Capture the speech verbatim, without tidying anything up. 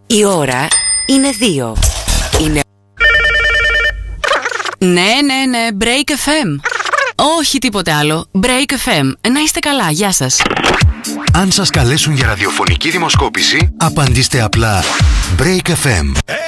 Η ώρα είναι δύο. Είναι... Ναι, ναι, ναι, Break εφ εμ. Όχι τίποτε άλλο. Break εφ εμ. Να είστε καλά, γεια σας. Αν σας καλέσουν για ραδιοφωνική δημοσκόπηση, απαντήστε απλά Break εφ εμ.